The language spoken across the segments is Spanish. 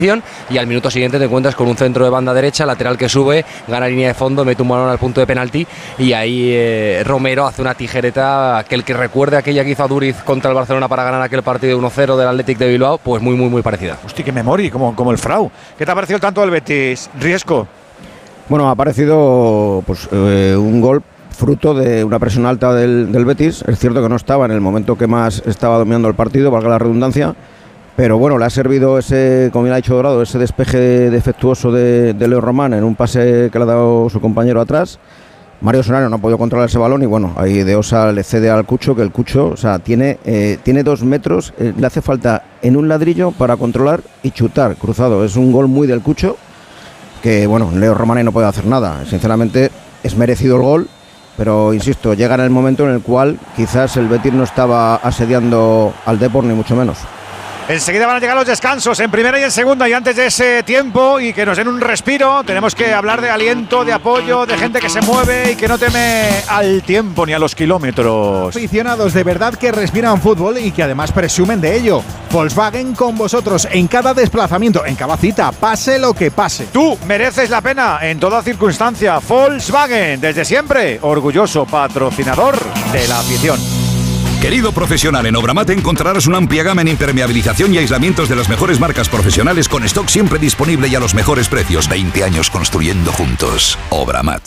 y al minuto siguiente te encuentras con un centro de banda derecha, lateral que sube, gana línea de fondo, mete un balón al punto de penalti y ahí Romero hace una tijereta, aquel que recuerde aquella que hizo a Duriz contra el Barcelona para ganar aquel partido 1-0 del Athletic de Bilbao, pues muy parecida. Hostia, qué memoria, como el Frau. ¿Qué te ha parecido el tanto del Betis, Riesco? Bueno, ha parecido pues, un gol fruto de una presión alta del Betis. Es cierto que no estaba en el momento que más estaba dominando el partido, valga la redundancia. Pero bueno, le ha servido ese, como bien ha dicho Dorado, ese despeje defectuoso de Leo Román en un pase que le ha dado su compañero atrás. Mario Solano no ha podido controlar ese balón y bueno, ahí De Osa le cede al Cucho, que el Cucho, o sea, tiene 2 metros, le hace falta en un ladrillo para controlar y chutar cruzado. Es un gol muy del Cucho, que bueno, Leo Román no puede hacer nada. Sinceramente, es merecido el gol, pero insisto, llega en el momento en el cual quizás el Betis no estaba asediando al Depor, ni mucho menos. Enseguida van a llegar los descansos en primera y en segunda, y antes de ese tiempo y que nos den un respiro, tenemos que hablar de aliento, de apoyo, de gente que se mueve y que no teme al tiempo ni a los kilómetros. Aficionados de verdad que respiran fútbol y que además presumen de ello. Volkswagen con vosotros en cada desplazamiento, en cada cita, pase lo que pase. Tú mereces la pena en toda circunstancia. Volkswagen, desde siempre, orgulloso patrocinador de la afición. Querido profesional, en Obramat encontrarás una amplia gama en impermeabilización y aislamientos de las mejores marcas profesionales con stock siempre disponible y a los mejores precios. 20 años construyendo juntos. Obramat.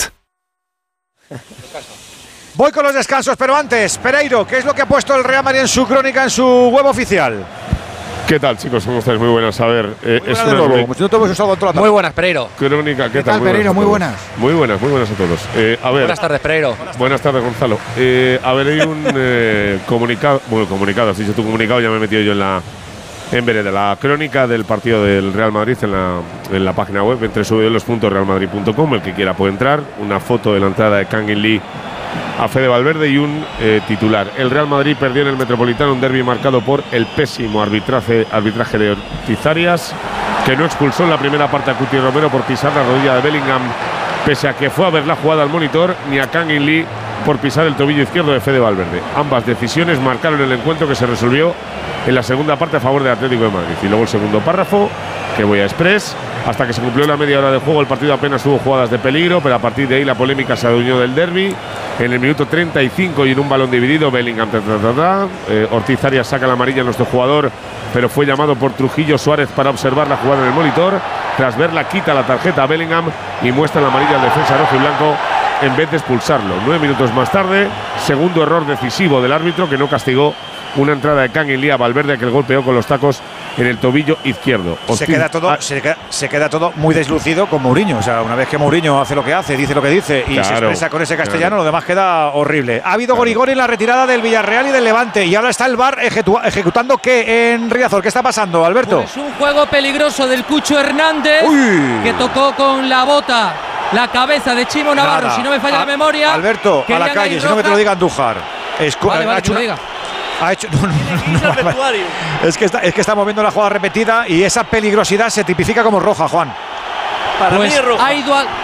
Voy con los descansos, pero antes, Pereiro, ¿qué es lo que ha puesto el Real Madrid en su crónica, en su web oficial? ¿Qué tal, chicos? ¿Cómo estáis? Muy buenas. A ver, Muy buenas, Pereiro. Crónica, ¿qué tal? Pereiro? Muy buenas. Muy buenas a todos. A ver, buenas tardes, Pereiro. Buenas tardes, Gonzalo. A ver, hay un comunicado. Bueno, comunicado, has dicho tu comunicado, ya me he metido yo en vereda. La crónica del partido del Real Madrid en la página web, entre www.realmadrid.com. El que quiera puede entrar. Una foto de la entrada de Kangin Lee a Fede Valverde y un titular. El Real Madrid perdió en el Metropolitano un derbi marcado por el pésimo arbitraje de Ortiz Arias, que no expulsó en la primera parte a Cuti Romero por pisar la rodilla de Bellingham, pese a que fue a ver la jugada al monitor, ni a Kangin Lee por pisar el tobillo izquierdo de Fede Valverde. Ambas decisiones marcaron el encuentro, que se resolvió en la segunda parte a favor del Atlético de Madrid. Y luego el segundo párrafo, que voy a express. Hasta que se cumplió la media hora de juego, el partido apenas hubo jugadas de peligro, pero a partir de ahí la polémica se adueñó del derbi. En el minuto 35 y en un balón dividido, Bellingham Ortiz Arias saca la amarilla a nuestro jugador, pero fue llamado por Trujillo Suárez para observar la jugada en el monitor. Tras verla, quita la tarjeta a Bellingham y muestra la amarilla al defensa rojo y blanco en vez de expulsarlo. 9 minutos más tarde, segundo error decisivo del árbitro, que no castigó una entrada de Kangin Lee a Valverde, que el golpeó con los tacos en el tobillo izquierdo. Se queda todo muy deslucido con Mourinho. O sea, una vez que Mourinho hace lo que hace, dice lo que dice y se expresa con ese castellano, lo demás queda horrible. Ha habido gorigori en la retirada del Villarreal y del Levante, y ahora está el VAR ejecutando ¿qué en Riazor? ¿Qué está pasando, Alberto? Pues un juego peligroso del Cucho Hernández. Uy, que tocó con la bota la cabeza de Chimo Navarro, si no me falla la memoria. Alberto, a la calle, si no que te lo diga Andújar. Vale, que lo diga. Ha hecho, es que estamos viendo la jugada repetida y esa peligrosidad se tipifica como roja, Juan. Para mí es roja. Ha ido al…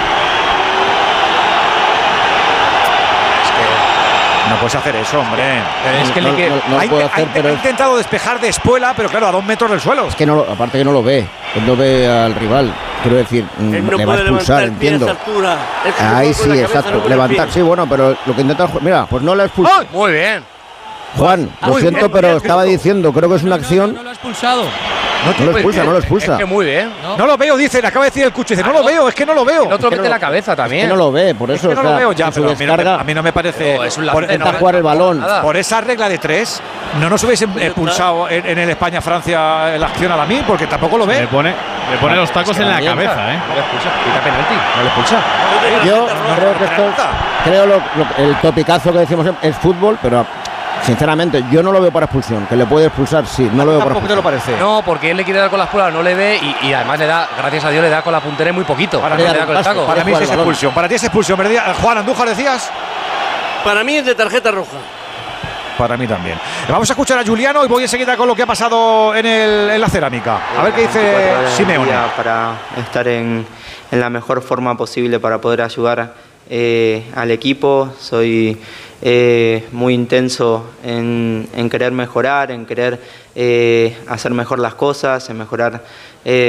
No puedes hacer eso, hombre. Es que ha intentado despejar de espuela, pero claro, a 2 metros del suelo. Es que no, aparte que no lo ve. Él no ve al rival. Quiero decir, le va a expulsar, entiendo. Ahí sí, exacto. Levantar, sí, bueno, pero lo que intenta… Mira, pues no la expulsa. ¡Oh! Muy bien. Juan, lo siento, pero estaba diciendo, creo que es una acción… No lo ha expulsado. No lo expulsa. Es que muy bien. No lo veo, dice, le acaba de decir el Cucho. Dice, no lo veo, es que no lo veo. El otro mete la cabeza también. Es que no lo ve, por eso. Es que no lo veo ya, pero descarga, a mí no me parece… Intenta jugar el balón. Por esa regla de 3, no nos hubiesen expulsado en el España-Francia la acción a mí, porque tampoco lo ve. Le pone los tacos en la cabeza, ¿eh? No le expulsa, quita penalti, no le expulsa. Yo creo que esto… el topicazo que decimos es fútbol, pero… Sinceramente, yo no lo veo para expulsión. Que le puede expulsar, sí, no lo veo para expulsión. ¿Te lo parece? No, porque él le quiere dar con la espalda, no le ve y además le da, gracias a Dios, le da con la puntera muy poquito. Para mí es expulsión. Para ti es expulsión. Juan Andújar, ¿decías? Para mí es de tarjeta roja. Para mí también. Vamos a escuchar a Juliano y voy enseguida con lo que ha pasado en la cerámica. A ver qué dice Simeone. Para estar en la mejor forma posible para poder ayudar al equipo. Soy muy intenso en querer mejorar, en querer hacer mejor las cosas, en mejorar